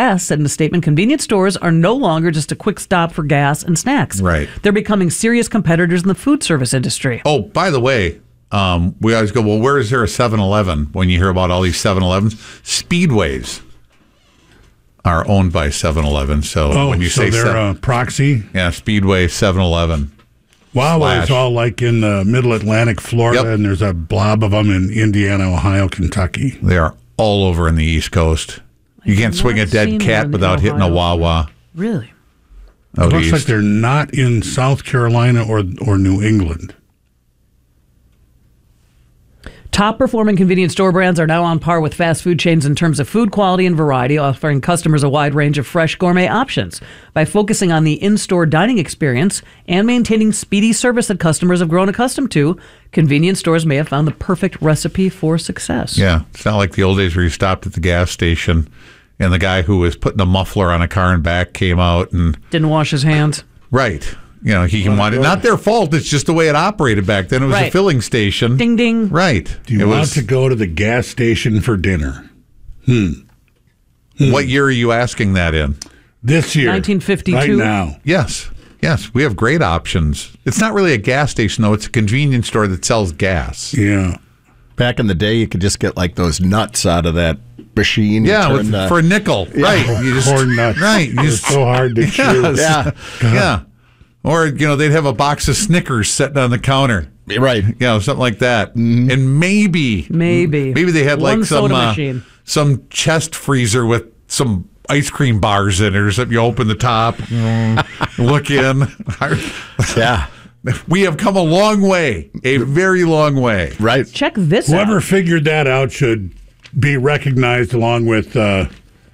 Express said in a statement, convenience stores are no longer just a quick stop for gas and snacks. Right. They're becoming serious competitors in the food service industry. Oh, by the way, we always go, well, where is there a 7-Eleven when you hear about all these 7-Elevens? Speedways are owned by 7-Eleven. So when you say they're a proxy? Yeah, Speedway, 7-Eleven. Wawa is all like in the middle Atlantic, Florida, and there's a blob of them in Indiana, Ohio, Kentucky. They are all over in the East Coast. You can't swing a dead cat without hitting a Wawa. Really? It looks like they're not in South Carolina or New England. Top-performing convenience store brands are now on par with fast food chains in terms of food quality and variety, offering customers a wide range of fresh gourmet options. By focusing on the in-store dining experience and maintaining speedy service that customers have grown accustomed to, convenience stores may have found the perfect recipe for success. Yeah, it's not like the old days where you stopped at the gas station and the guy who was putting a muffler on a car and back came out and... Didn't wash his hands. Right. You know, he can want it. Not their fault. It's just the way it operated back then. It was a filling station. Ding, ding. Right. Do you want to go to the gas station for dinner? What year are you asking that in? This year. 1952. Right now. Yes. Yes. We have great options. It's not really a gas station, though. It's a convenience store that sells gas. Yeah. Back in the day, you could just get like those nuts out of that machine. Yeah, for a nickel. Yeah. Right. You just, corn nuts. Right. It's so hard to chew. Yeah. Yeah. Or, you know, they'd have a box of Snickers sitting on the counter. Right. You know, something like that. Mm-hmm. And maybe they had like some chest freezer with some ice cream bars in it or something. You open the top, look in. Yeah. We have come a long way, a very long way. Right. Check this out. Whoever figured that out should be recognized along with the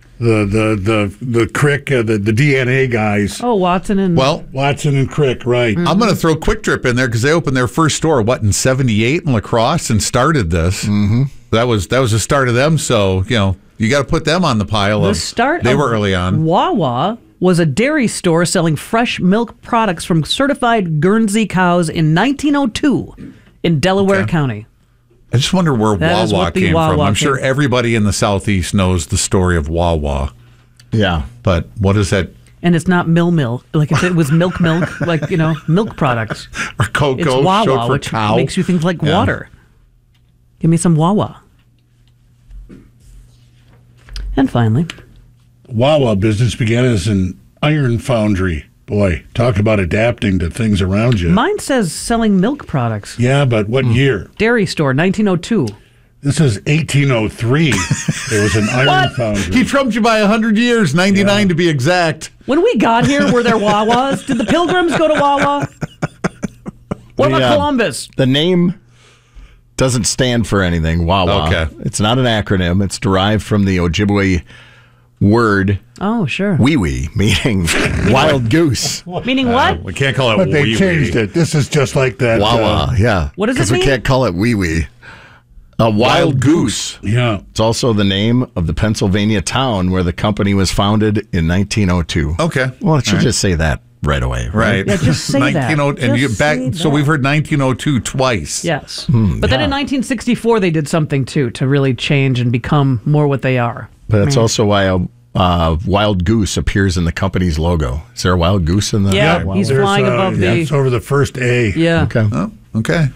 Crick, the DNA guys. Oh, Watson and Crick, right. I'm going to throw Quick Trip in there because they opened their first store, in 78 in La Crosse and started this. Mm-hmm. That was the start of them, so, you know, you got to put them on the pile. They were early on. Wawa was a dairy store selling fresh milk products from certified Guernsey cows in 1902 in Delaware County. I just wonder where Wawa came from. I'm sure everybody in the Southeast knows the story of Wawa. Yeah. But what is that? And it's not milk. Like if it was milk, like, you know, milk products. Or cocoa. It's Wawa, short for which cow. makes you think like water. Give me some Wawa. And finally, Wawa business began as an iron foundry. Boy, talk about adapting to things around you. Mine says selling milk products. Yeah, but what year? Dairy store, 1902. This is 1803. It was an iron foundry. He trumped you by 100 years, 99 to be exact. When we got here, were there Wawas? Did the Pilgrims go to Wawa? What about Columbus? The name doesn't stand for anything, Wawa. Okay. It's not an acronym. It's derived from the Ojibwe word wee wee, meaning wild goose. Meaning what? We can't call it But they wee-wee. changed it. This is just like that. Wawa, yeah. What does it Because we mean? can't call it wee wee. A wild goose. Yeah. It's also the name of the Pennsylvania town where the company was founded in 1902. Okay. Well, it should just say that right away. Right. Yeah, just say that. And you Just back. say So that. we've heard 1902 twice. Yes. But then in 1964, they did something, too, to really change and become more what they are. But that's also why a wild goose appears in the company's logo. Is there a wild goose in the? Yeah, he's flying above the... It's over the first A. Yeah. Okay. Oh, okay.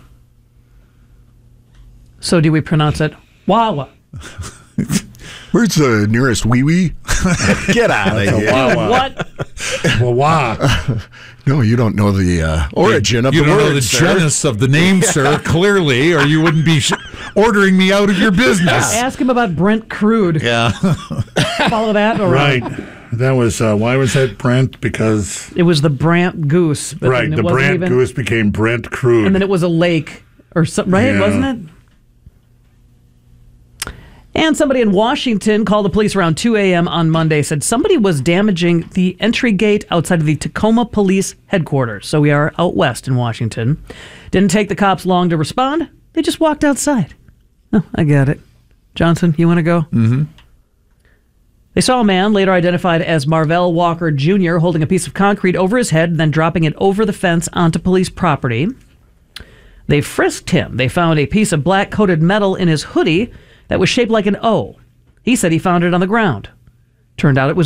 So do we pronounce it Wawa? Where's the nearest wee wee? Get out of here. Wawa. What? Wawa. No, you don't know the origin of the You don't know word, the sir. genus of the name, sir, clearly, or you wouldn't be ordering me out of your business. Ask him about Brent Crude. Yeah. Follow that? Or Right. That was, why was that Brent? Because, It was the Brant Goose. But right, then it the wasn't Brant even- Goose became Brent Crude. And then it was a lake or something, right? Yeah. Wasn't it? And somebody in Washington called the police around 2 a.m. on Monday, said somebody was damaging the entry gate outside of the Tacoma Police Headquarters. So we are out west in Washington. Didn't take the cops long to respond. They just walked outside. Oh, I get it. Johnson, you want to go? Mm-hmm. They saw a man, later identified as Marvell Walker Jr., holding a piece of concrete over his head and then dropping it over the fence onto police property. They frisked him. They found a piece of black-coated metal in his hoodie that was shaped like an O. He said he found it on the ground. Turned out it was